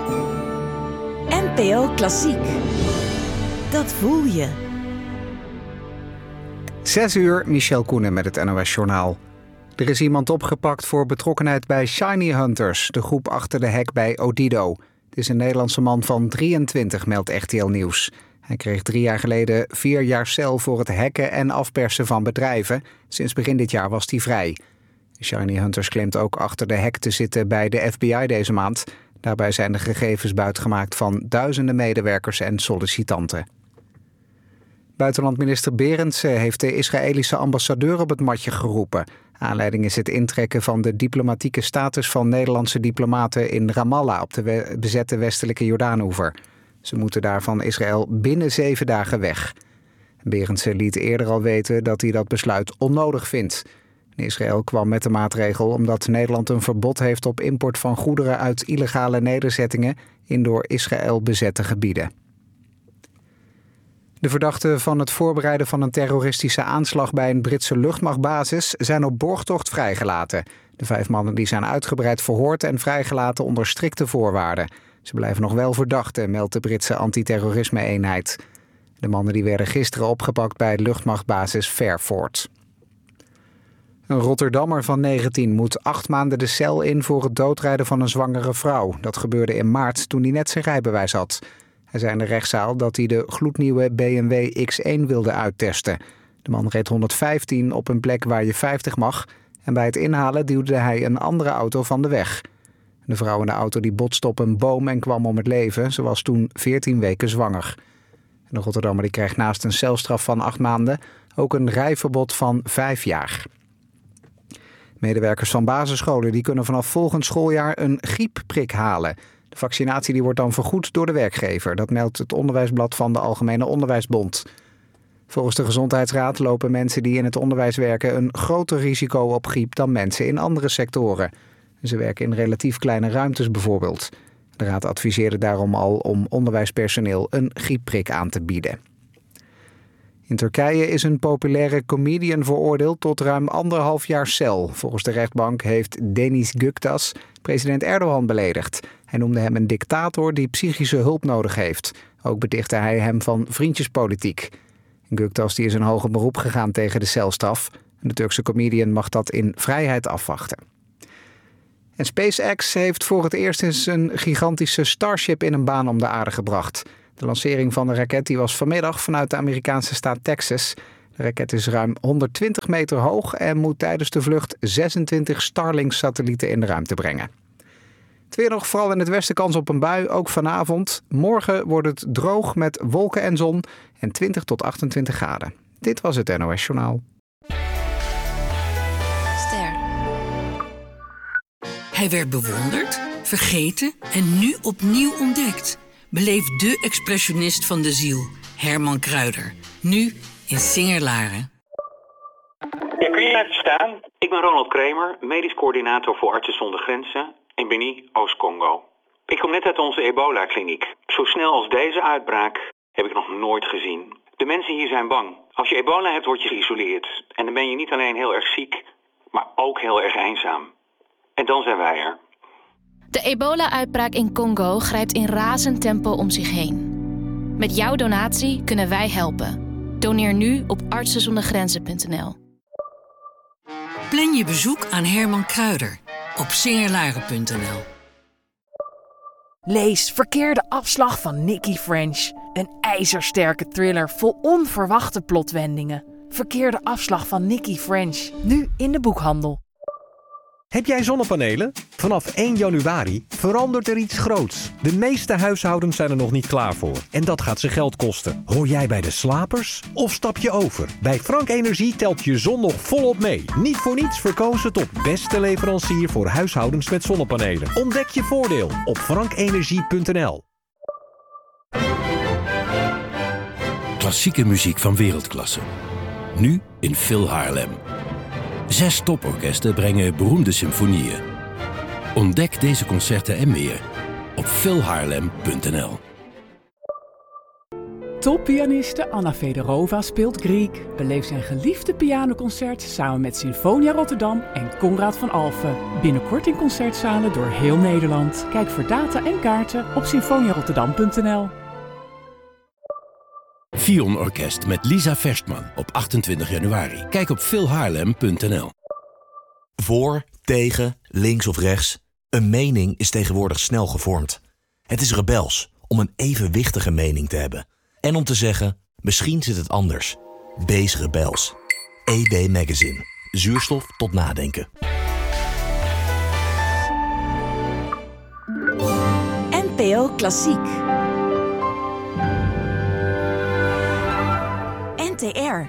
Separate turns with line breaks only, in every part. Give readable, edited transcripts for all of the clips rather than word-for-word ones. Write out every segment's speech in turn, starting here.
NPO Klassiek. Dat voel je.
6:00, Michel Koenen met het NOS-journaal. Er is iemand opgepakt voor betrokkenheid bij Shiny Hunters, de groep achter de hack bij Odido. Het is een Nederlandse man van 23, meldt RTL Nieuws. Hij kreeg 3 jaar geleden 4 jaar cel voor het hacken en afpersen van bedrijven. Sinds begin dit jaar was hij vrij. Shiny Hunters claimt ook achter de hack te zitten bij de FBI deze maand. Daarbij zijn de gegevens buitgemaakt van duizenden medewerkers en sollicitanten. Buitenlandminister Berendsen heeft de Israëlische ambassadeur op het matje geroepen. Aanleiding is het intrekken van de diplomatieke status van Nederlandse diplomaten in Ramallah op de bezette westelijke Jordaanoever. Ze moeten daar van Israël binnen 7 dagen weg. Berendsen liet eerder al weten dat hij dat besluit onnodig vindt. Israël kwam met de maatregel omdat Nederland een verbod heeft op import van goederen uit illegale nederzettingen in door Israël bezette gebieden. De verdachten van het voorbereiden van een terroristische aanslag bij een Britse luchtmachtbasis zijn op borgtocht vrijgelaten. De 5 mannen die zijn uitgebreid verhoord en vrijgelaten onder strikte voorwaarden. Ze blijven nog wel verdachten, meldt de Britse antiterrorisme-eenheid. De mannen die werden gisteren opgepakt bij de luchtmachtbasis Fairford. Een Rotterdammer van 19 moet 8 maanden de cel in voor het doodrijden van een zwangere vrouw. Dat gebeurde in maart toen hij net zijn rijbewijs had. Hij zei in de rechtszaal dat hij de gloednieuwe BMW X1 wilde uittesten. De man reed 115 op een plek waar je 50 mag. En bij het inhalen duwde hij een andere auto van de weg. De vrouw in de auto die botste op een boom en kwam om het leven. Ze was toen 14 weken zwanger. De Rotterdammer die krijgt naast een celstraf van 8 maanden ook een rijverbod van 5 jaar. Medewerkers van basisscholen die kunnen vanaf volgend schooljaar een griepprik halen. De vaccinatie die wordt dan vergoed door de werkgever. Dat meldt het onderwijsblad van de Algemene Onderwijsbond. Volgens de Gezondheidsraad lopen mensen die in het onderwijs werken een groter risico op griep dan mensen in andere sectoren. Ze werken in relatief kleine ruimtes bijvoorbeeld. De raad adviseerde daarom al om onderwijspersoneel een griepprik aan te bieden. In Turkije is een populaire comedian veroordeeld tot ruim 1,5 jaar cel. Volgens de rechtbank heeft Deniz Göktaş president Erdogan beledigd. Hij noemde hem een dictator die psychische hulp nodig heeft. Ook betichtte hij hem van vriendjespolitiek. Göktaş die is in hoger beroep gegaan tegen de celstraf. De Turkse comedian mag dat in vrijheid afwachten. En SpaceX heeft voor het eerst eens een gigantische Starship in een baan om de aarde gebracht. De lancering van de raket die was vanmiddag vanuit de Amerikaanse staat Texas. De raket is ruim 120 meter hoog en moet tijdens de vlucht 26 Starlink-satellieten in de ruimte brengen. Het weer nog, vooral in het westen kans op een bui, ook vanavond. Morgen wordt het droog met wolken en zon en 20 tot 28 graden. Dit was het NOS Journaal.
Ster. Hij werd bewonderd, vergeten en nu opnieuw ontdekt. Beleef de expressionist van de ziel, Herman Kruijder. Nu in Singer-Laren.
Ja, kun je even staan? Ik ben Ronald Kramer, medisch coördinator voor Artsen zonder Grenzen in Beni, Oost-Congo. Ik kom net uit onze ebola-kliniek. Zo snel als deze uitbraak heb ik nog nooit gezien. De mensen hier zijn bang. Als je ebola hebt, word je geïsoleerd. En dan ben je niet alleen heel erg ziek, maar ook heel erg eenzaam. En dan zijn wij er.
De ebola-uitbraak in Congo grijpt in razend tempo om zich heen. Met jouw donatie kunnen wij helpen. Doneer nu op artsenzondergrenzen.nl.
Plan je bezoek aan Herman Kruijder op singerlaren.nl.
Lees Verkeerde afslag van Nikki French. Een ijzersterke thriller vol onverwachte plotwendingen. Verkeerde afslag van Nikki French. Nu in de boekhandel.
Heb jij zonnepanelen? Vanaf 1 januari verandert er iets groots. De meeste huishoudens zijn er nog niet klaar voor. En dat gaat ze geld kosten. Hoor jij bij de slapers? Of stap je over? Bij Frank Energie telt je zon nog volop mee. Niet voor niets verkozen tot beste leverancier voor huishoudens met zonnepanelen. Ontdek je voordeel op frankenergie.nl.
Klassieke muziek van wereldklasse. Nu in Phil Haarlem. 6 toporkesten brengen beroemde symfonieën. Ontdek deze concerten en meer op philhaarlem.nl.
Toppianiste Anna Fedorova speelt Griek. Beleef zijn geliefde pianoconcert samen met Sinfonia Rotterdam en Konrad van Alphen. Binnenkort in concertzalen door heel Nederland. Kijk voor data en kaarten op sinfoniarotterdam.nl.
Fion Orkest met Lisa Verstman op 28 januari. Kijk op philhaarlem.nl.
Voor, tegen, links of rechts. Een mening is tegenwoordig snel gevormd. Het is rebels om een evenwichtige mening te hebben. En om te zeggen, misschien zit het anders. Wees rebels. EB Magazine. Zuurstof tot nadenken.
NPO Klassiek. NTR.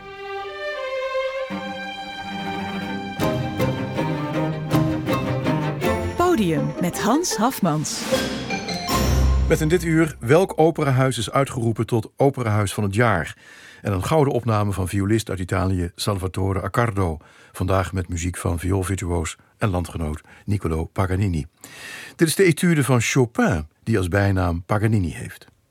Podium met Hans Hafmans.
Met in dit uur welk operahuis is uitgeroepen tot operahuis van het jaar. En een gouden opname van violist uit Italië Salvatore Accardo. Vandaag met muziek van vioolvirtuoos en landgenoot Niccolò Paganini. Dit is de etude van Chopin, die als bijnaam Paganini heeft.